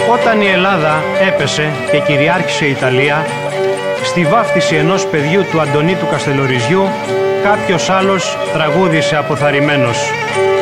Όταν η Ελλάδα έπεσε και κυριάρχησε η Ιταλία, στη βάφτιση ενός παιδιού του Αντωνίου του Καστελοριζιού, κάποιος άλλος τραγούδισε αποθαρρυμένος.